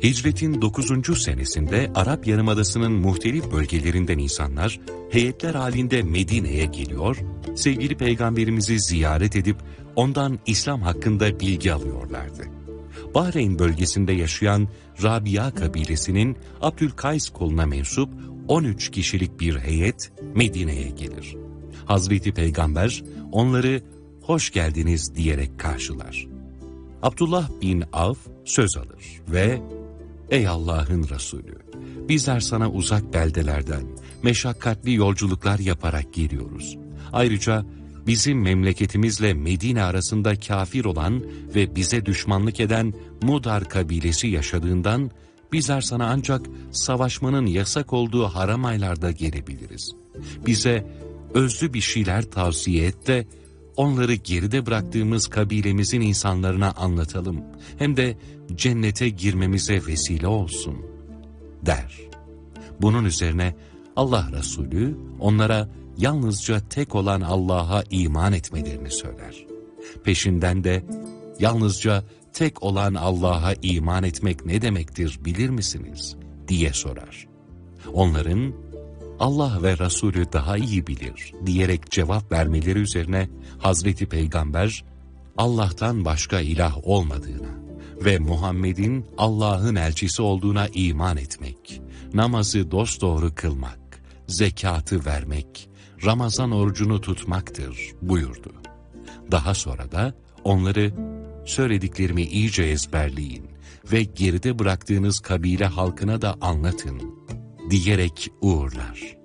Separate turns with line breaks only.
Hicretin 9. senesinde Arap Yarımadası'nın muhtelif bölgelerinden insanlar heyetler halinde Medine'ye geliyor, sevgili Peygamberimizi ziyaret edip ondan İslam hakkında bilgi alıyorlardı. Bahreyn bölgesinde yaşayan Rabia kabilesinin Abdülkays koluna mensup 13 kişilik bir heyet Medine'ye gelir. Hazreti Peygamber onları hoş geldiniz diyerek karşılar. Abdullah bin Avf söz alır ve ''Ey Allah'ın Resulü, bizler sana uzak beldelerden, meşakkatli yolculuklar yaparak geliyoruz. Ayrıca bizim memleketimizle Medine arasında kafir olan ve bize düşmanlık eden Mudar kabilesi yaşadığından, bizler sana ancak savaşmanın yasak olduğu haram aylarda gelebiliriz. Bize özlü bir şeyler tavsiye et de, onları geride bıraktığımız kabilemizin insanlarına anlatalım. Hem de cennete girmemize vesile olsun,'' der. Bunun üzerine Allah Resulü onlara yalnızca tek olan Allah'a iman etmelerini söyler. Peşinden de yalnızca tek olan Allah'a iman etmek ne demektir bilir misiniz diye sorar. Onların Allah ve Resulü daha iyi bilir diyerek cevap vermeleri üzerine Hazreti Peygamber Allah'tan başka ilah olmadığına ve Muhammed'in Allah'ın elçisi olduğuna iman etmek, namazı dosdoğru kılmak, zekatı vermek, Ramazan orucunu tutmaktır buyurdu. Daha sonra da onları söylediklerimi iyice ezberleyin ve geride bıraktığınız kabile halkına da anlatın diyerek uğurlar.